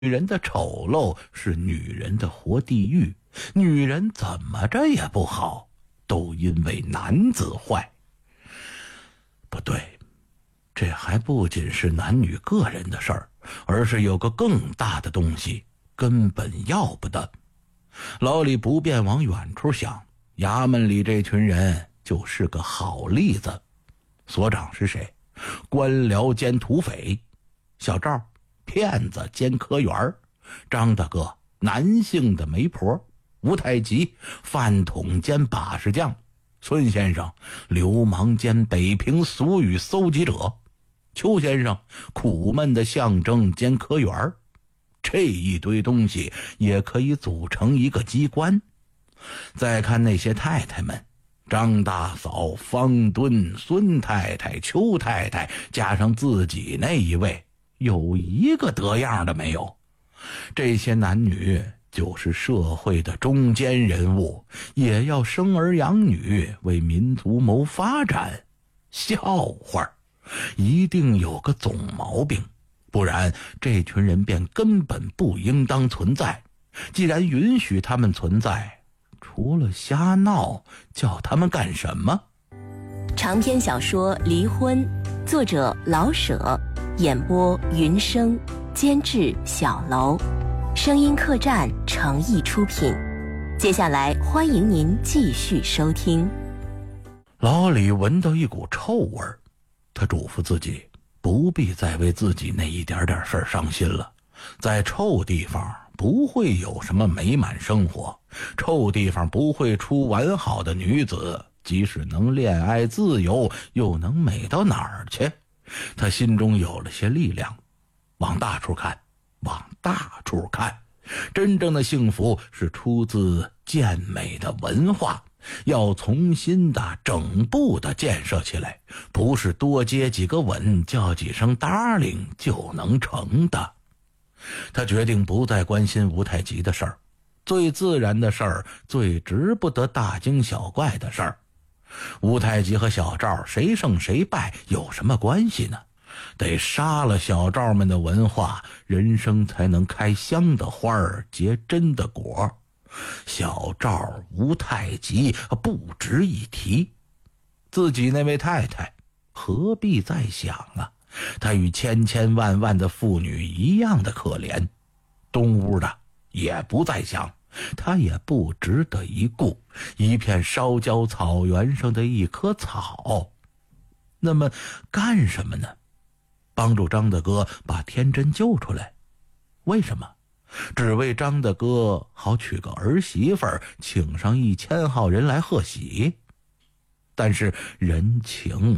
人的丑陋是女人的活地狱，女人怎么着也不好，都因为男子坏。不对，这还不仅是男女个人的事儿，而是有个更大的东西根本要不得。老李不便往远处想，衙门里这群人就是个好例子。所长是谁？官僚兼土匪。小赵骗子兼科员，张大哥男性的媒婆，吴太极饭桶兼把式匠，孙先生流氓兼北平俗语搜集者，邱先生苦闷的象征兼科员。这一堆东西也可以组成一个机关。再看那些太太们，张大嫂、方墩、孙太太、邱太太，加上自己那一位，有一个得样的没有。这些男女就是社会的中坚人物，也要生儿养女，为民族谋发展。笑话，一定有个总毛病，不然这群人便根本不应当存在。既然允许他们存在，除了瞎闹，叫他们干什么？ 长篇小说《离婚》，作者老舍，演播云生，监制小楼，声音客栈诚意出品。接下来欢迎您继续收听。 老李闻到一股臭味，他嘱咐自己不必再为自己那一点点事儿伤心了。在臭地方不会有什么美满生活，臭地方不会出完好的女子，即使能恋爱自由，又能美到哪儿去？他心中有了些力量。往大处看，往大处看，真正的幸福是出自健美的文化，要重新的整部的建设起来，不是多接几个吻，叫几声 darling 就能成的。他决定不再关心吴太极的事儿，最自然的事儿，最值不得大惊小怪的事儿。吴太极和小赵谁胜谁败有什么关系呢？得杀了小赵们的文化，人生才能开香的花儿，结真的果。小赵、吴太极不值一提，自己那位太太何必再想啊？她与千千万万的妇女一样的可怜。东屋的也不再想，她也不值得一顾，一片烧焦草原上的一棵草。那么干什么呢？帮助张大哥把天真救出来。为什么？只为张大哥好娶个儿媳妇儿，请上1000号人来贺喜。但是人情，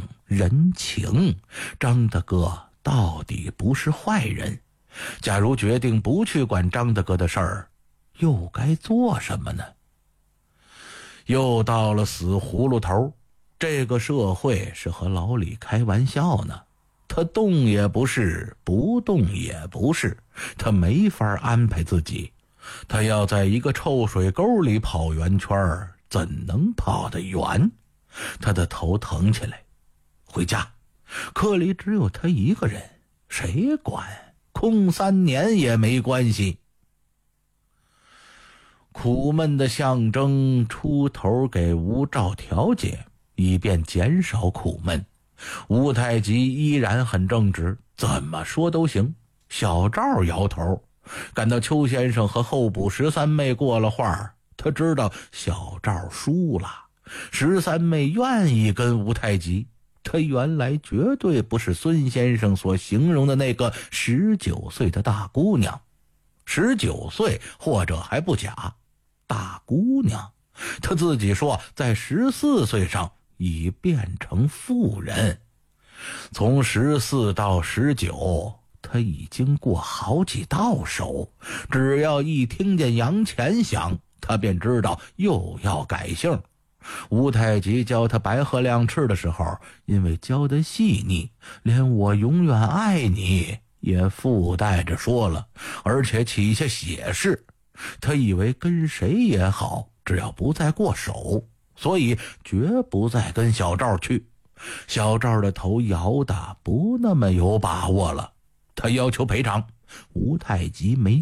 张大哥到底不是坏人。假如决定不去管张大哥的事儿，又该做什么呢？又到了死葫芦头，这个社会是和老李开玩笑呢。他动也不是，不动也不是，他没法安排自己。他要在一个臭水沟里跑圆圈，怎能跑得远？他的头疼起来。回家，科里只有他一个人，谁管？空3年也没关系。苦闷的象征出头给吴兆调解，以便减少苦闷。吴太极依然很正直，怎么说都行。小赵摇头，赶到邱先生和候补13妹过了话，他知道小赵输了。13妹愿意跟吴太极，他原来绝对不是孙先生所形容的那个19岁的大姑娘。19岁或者还不假，大姑娘，他自己说在14岁上已变成妇人。从14到19，他已经过好几道手，只要一听见洋钱响，他便知道又要改姓。吴太极教他白鹤亮翅的时候，因为教得细腻，连我永远爱你也附带着说了，而且起下血誓。他以为跟谁也好，只要不再过手，所以绝不再跟小赵去。小赵的头摇得不那么有把握了，他要求赔偿， 吴太极没